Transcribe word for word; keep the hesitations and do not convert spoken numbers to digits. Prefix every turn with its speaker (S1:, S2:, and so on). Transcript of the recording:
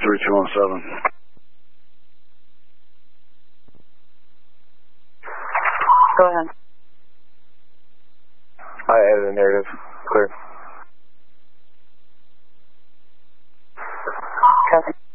S1: three two one seven.
S2: Go ahead.
S3: I added a narrative. Clear.
S2: Copy.